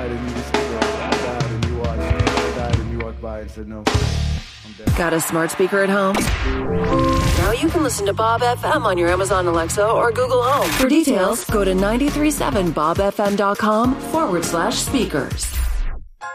died and you just, I died and you watched. I died and you walked by and said no. I'm dead. Got a smart speaker at home? Now you can listen to Bob FM on your Amazon Alexa or Google Home. For details, go to 937bobfm.com/speakers.